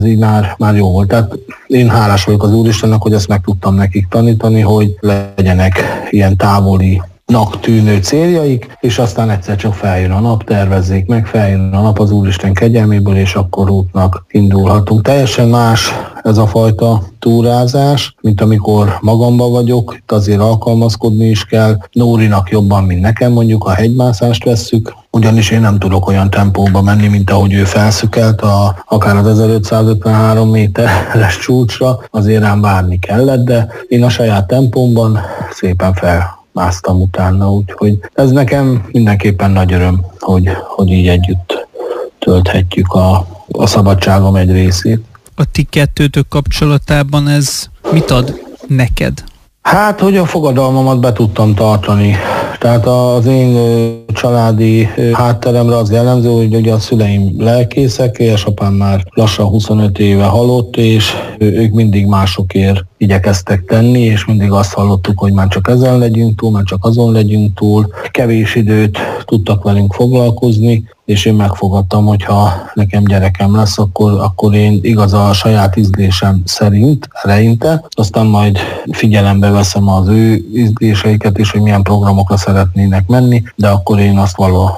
így már jó volt. Tehát én hálás vagyok az Úristennek, hogy ezt meg tudtam nekik tanítani, hogy legyenek ilyen távolinak tűnő céljaik, és aztán egyszer csak feljön a nap, tervezzék meg, feljön a nap az Úristen kegyelméből, és akkor útnak indulhatunk. Teljesen más ez a fajta túrázás, mint amikor magamban vagyok, itt azért alkalmazkodni is kell. Nórinak jobban, mint nekem, mondjuk a hegymászást vesszük, ugyanis én nem tudok olyan tempóba menni, mint ahogy ő felszükelt, akár az 1553 méteres csúcsra, azért rám várni kellett, de én a saját tempómban szépen felmásztam utána, úgyhogy ez nekem mindenképpen nagy öröm, hogy így együtt tölthetjük a szabadságom egy részét. A ti kettőtök kapcsolatában ez mit ad neked? Hát, hogy a fogadalmamat be tudtam tartani. Tehát az én családi hátteremre az jellemző, hogy ugye a szüleim lelkészek, édesapám már lassan 25 éve halott, és ők mindig másokért igyekeztek tenni, és mindig azt hallottuk, hogy már csak ezen legyünk túl, már csak azon legyünk túl. Kevés időt tudtak velünk foglalkozni, és én megfogadtam, hogy ha nekem gyerekem lesz, akkor én igaz a saját ízlésem szerint, eleinte, aztán majd figyelembe veszem az ő ízléseiket is, hogy milyen programokra szeretnének menni, de akkor én azt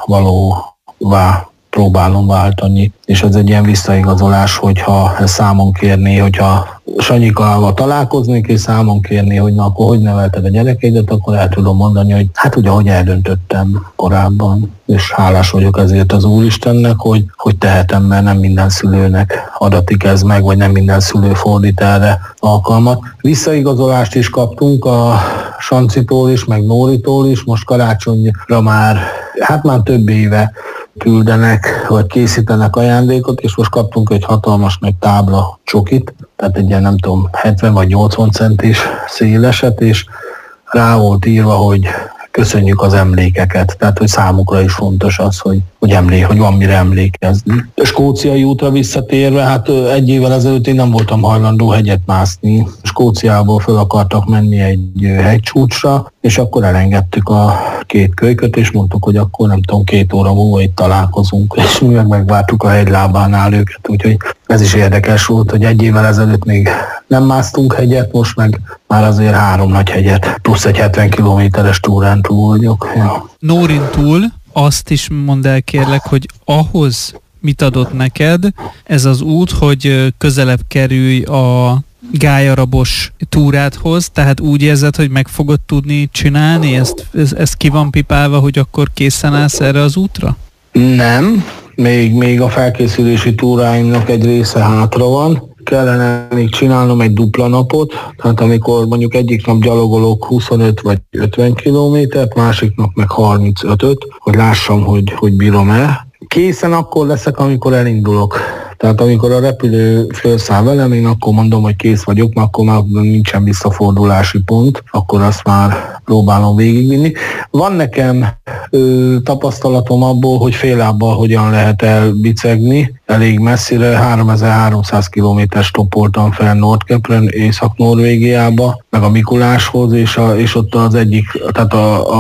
valóvá próbálom váltani. És ez egy ilyen visszaigazolás, hogyha számon kérné, hogyha Sanyikával találkoznék, és számon kérné, hogy na akkor hogy nevelted a gyerekeidet, akkor el tudom mondani, hogy hát ugye, hogy eldöntöttem korábban. És hálás vagyok ezért az Úristennek, hogy tehetem, mert nem minden szülőnek adatik ez meg, vagy nem minden szülő fordít erre alkalmat. Visszaigazolást is kaptunk a Sancitól is, meg Nóritól is, most karácsonyra már több éve küldenek, vagy készítenek ajándékot, és most kaptunk egy hatalmas nagy tábla csokit, tehát egy ilyen nem tudom, 70 vagy 80 centis széleset, és rá volt írva, hogy köszönjük az emlékeket, tehát hogy számukra is fontos az, hogy van mire emlékezni. A skóciai útra visszatérve, hát egy évvel ezelőtt én nem voltam hajlandó hegyet mászni. Skóciából fel akartak menni egy hegycsúcsra, és akkor elengedtük a két kölyköt, és mondtuk, hogy akkor nem tudom, 2 óra múlva itt találkozunk, és mi megvártuk a hegylábánál őket, úgyhogy ez is érdekes volt, hogy egy évvel ezelőtt még nem másztunk hegyet, most meg már azért 3 nagy hegyet, plusz egy 70 kilométeres túrán túl vagyok. Ja. Nórin túl azt is mondd el kérlek, hogy ahhoz mit adott neked ez az út, hogy közelebb kerülj a gályarabos túrádhoz, tehát úgy érzed, hogy meg fogod tudni csinálni? Ezt ki van pipálva, hogy akkor készen állsz erre az útra? Nem, még a felkészülési túráimnak egy része hátra van. Kellene még csinálnom egy dupla napot, tehát amikor mondjuk egyik nap gyalogolok 25 vagy 50 kilométert, másik nap meg 35-öt, hogy lássam, hogy bírom-e. Készen akkor leszek, amikor elindulok. Tehát amikor a repülő felszáll velem, én akkor mondom, hogy kész vagyok, mert akkor már nincsen visszafordulási pont, akkor azt már próbálom végigvinni. Van nekem tapasztalatom abból, hogy féllábbal hogyan lehet elbicegni, elég messzire, 3300 kilométer stoppoltam fel Nordkapren, Észak-Norvégiába, meg a Mikuláshoz, és ott az egyik, tehát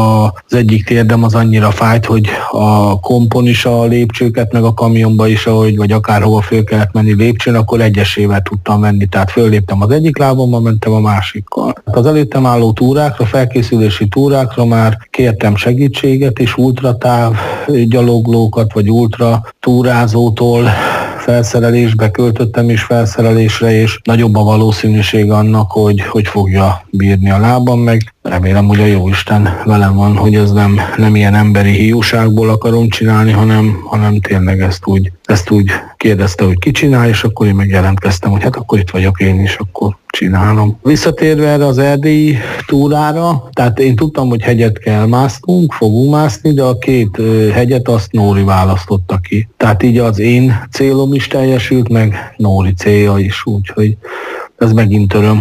az egyik térdem az annyira fájt, hogy a kompon is a lépcsőket, meg a kamionba is, vagy akárhova föl kellett menni lépcsőn, akkor egyesével tudtam menni, tehát fölléptem az egyik lábommal, mentem a másikkal. Az előttem álló túrákra, felkészülési túrákra már kértem segítséget is, ultratáv gyaloglókat, vagy ultra túrázótól felszerelésbe költöttem is felszerelésre, és nagyobb a valószínűség annak, hogy fogja bírni a lábam, meg remélem, hogy a Jóisten velem van, hogy ez nem ilyen emberi hiúságból akarom csinálni, hanem tényleg ezt úgy kérdezte, hogy ki csinál, és akkor én megjelentkeztem, hogy hát akkor itt vagyok én is, akkor csinálom. Visszatérve erre az erdélyi túrára, tehát én tudtam, hogy hegyet kell másznunk, fogunk mászni, de a 2 hegyet azt Nóri választotta ki. Tehát így az én célom is teljesült, meg Nóri célja is, úgyhogy ez megint öröm,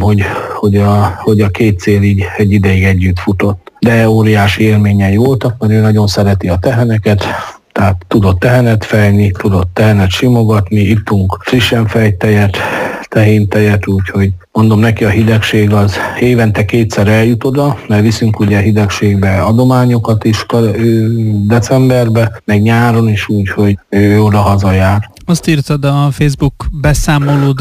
hogy a 2 cél így egy ideig együtt futott. De óriási élményei voltak, mert ő nagyon szereti a teheneket, tehát tudott tehenet fejni, tudott tehenet simogatni, ittunk frissen fejt tejet, tehéntejet, úgyhogy mondom neki, a hidegség az évente 2-szer eljut oda, mert viszünk ugye hidegségbe adományokat is decemberbe, meg nyáron is, úgyhogy ő oda hazajár. Azt írtad a Facebook beszámolód